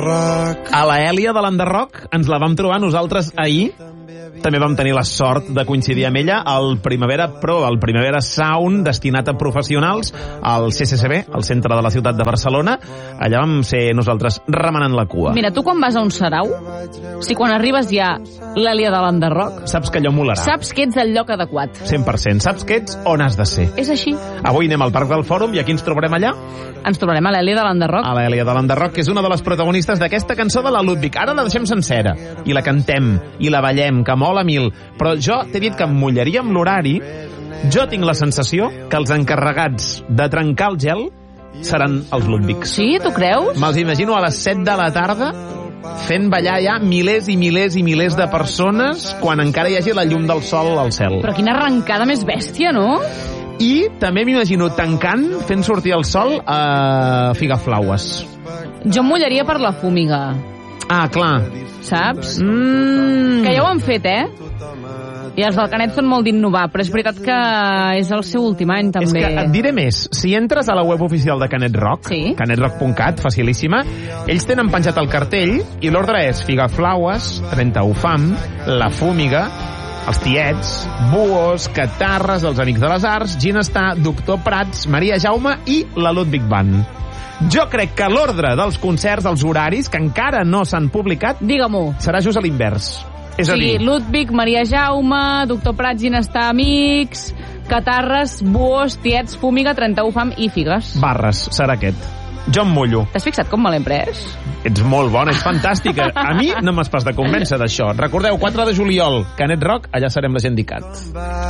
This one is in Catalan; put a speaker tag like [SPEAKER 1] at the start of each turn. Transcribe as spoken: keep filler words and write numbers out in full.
[SPEAKER 1] A la Èlia de l'Enderroc ens la vam trobar nosaltres ahir. També vam tenir la sort de coincidir amb ella al Primavera Pro, al Primavera Sound, destinat a professionals, al C C C B, al centre de la ciutat de Barcelona. Allà vam ser nosaltres remenant la cua.
[SPEAKER 2] Mira, tu quan vas a un sarau, si quan arribes ja l'Èlia de l'Enderroc,
[SPEAKER 1] saps que allò molarà.
[SPEAKER 2] Saps que ets al lloc adequat.
[SPEAKER 1] cent per cent. Saps que ets on has de ser.
[SPEAKER 2] És així.
[SPEAKER 1] Avui anem al Parc del Fòrum i aquí ens trobarem allà?
[SPEAKER 2] Ens trobarem a l'Èlia de l'Enderroc.
[SPEAKER 1] A l'Èlia de l'Enderroc, que és una de les protagonistes d'aquesta cançó de la Ludwig. Ara la deixem sencera i la cantem i la ballem, que mola mil. Però jo t'he dit que em mullaria amb l'horari. Jo tinc la sensació que els encarregats de trencar el gel seran els Ludwigs.
[SPEAKER 2] Sí, tu creus?
[SPEAKER 1] Me'ls imagino a les set de la tarda fent ballar ja milers i milers i milers de persones quan encara hi hagi la llum del sol al cel.
[SPEAKER 2] Però quina arrencada més bèstia, no?
[SPEAKER 1] I també m'imagino tancant, fent sortir el sol a Figaflaues.
[SPEAKER 2] Jo em mullaria per la fúmiga.
[SPEAKER 1] Ah, clar.
[SPEAKER 2] Saps?
[SPEAKER 1] Mm.
[SPEAKER 2] Que ja ho han fet, eh? I els del Canet són molt d'innovar, però és veritat que és el seu últim any, també.
[SPEAKER 1] És que et diré més. Si entres a la web oficial de Canet Rock,
[SPEAKER 2] sí?
[SPEAKER 1] canet rock punt cat, facilíssima, ells tenen penjat el cartell i l'ordre és Figaflaues, trenta-u fam, La Fúmiga, Els Tiets, Buos, Catarres, Els Amics de les Arts, Ginestar, Doctor Prats, Maria Jaume i la Ludwig Band. Jo crec que l'ordre dels concerts, els horaris, que encara no s'han publicat,
[SPEAKER 2] digue-m'ho,
[SPEAKER 1] serà just a l'invers. És
[SPEAKER 2] o sigui,
[SPEAKER 1] a dir,
[SPEAKER 2] Ludwig, Maria Jaume, Doctor Prats, Ginestar, Amics, Catarres, Buos, Tiets, Fúmiga, trenta-u fam i Figues.
[SPEAKER 1] Barres, serà aquest. Jo em mullo.
[SPEAKER 2] T'has fixat com me l'he pres?
[SPEAKER 1] Ets molt bona, és fantàstica. A mi no m'has pas de convèncer d'això. Recordeu, quatre de juliol, Canet Rock, allà serem la gent d'I C A T.